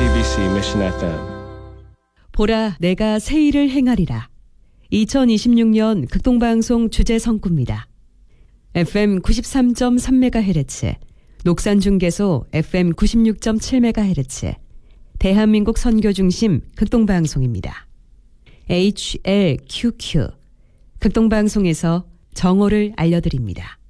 GBC Mission FM. 보라, 내가 새 일을 행하리라. 2026년 극동방송 주제 성구입니다. FM 93.3MHz, 녹산중계소 FM 96.7MHz, 대한민국 선교중심 극동방송입니다. HLQQ, 극동방송에서 정오를 알려드립니다.